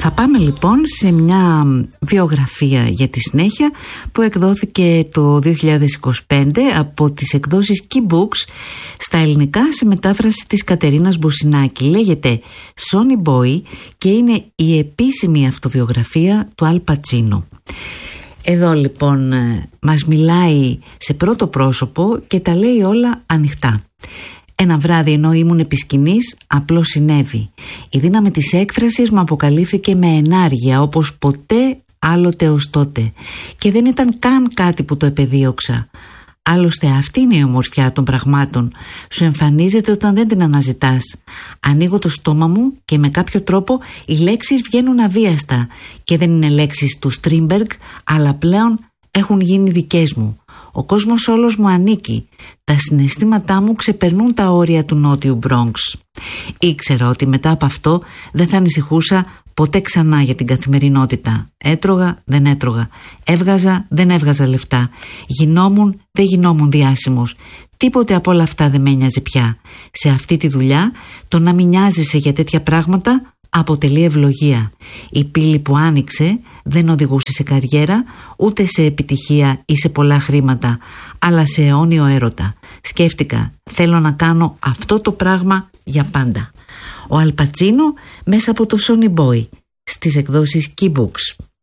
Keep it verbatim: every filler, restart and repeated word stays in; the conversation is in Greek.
Θα πάμε λοιπόν σε μια βιογραφία για τη συνέχεια που εκδόθηκε το δύο χιλιάδες είκοσι πέντε από τις εκδόσεις Key Books στα ελληνικά σε μετάφραση της Κατερίνας Μποσινάκη. Λέγεται Sonny Boy και είναι η επίσημη αυτοβιογραφία του Αλ Πατσίνο. Εδώ λοιπόν μας μιλάει σε πρώτο πρόσωπο και τα λέει όλα ανοιχτά. Ένα βράδυ ενώ ήμουν επί σκηνής, απλώς συνέβη. Η δύναμη της έκφρασης μου αποκαλύφθηκε με ενάργεια όπως ποτέ άλλοτε ως τότε. Και δεν ήταν καν κάτι που το επεδίωξα. Άλλωστε αυτή είναι η ομορφιά των πραγμάτων. Σου εμφανίζεται όταν δεν την αναζητάς. Ανοίγω το στόμα μου και με κάποιο τρόπο οι λέξεις βγαίνουν αβίαστα. Και δεν είναι λέξεις του Στρίνμπεργκ, αλλά πλέον έχουν γίνει δικές μου. Ο κόσμος όλος μου ανήκει. Τα συναισθήματά μου ξεπερνούν τα όρια του νότιου Μπρόγκς. Ήξερα ότι μετά από αυτό δεν θα ανησυχούσα ποτέ ξανά για την καθημερινότητα. Έτρωγα, δεν έτρωγα. Έβγαζα, δεν έβγαζα λεφτά. Γινόμουν, δεν γινόμουν διάσημος. Τίποτε από όλα αυτά δεν με ένοιαζε πια. Σε αυτή τη δουλειά το να μην νοιάζεσαι για τέτοια πράγματα αποτελεί ευλογία. Η πύλη που άνοιξε δεν οδηγούσε σε καριέρα, ούτε σε επιτυχία ή σε πολλά χρήματα, αλλά σε αιώνιο έρωτα. Σκέφτηκα, θέλω να κάνω αυτό το πράγμα για πάντα. Ο Αλ Πατσίνο μέσα από το Sonny Boy στις εκδόσεις Key Books.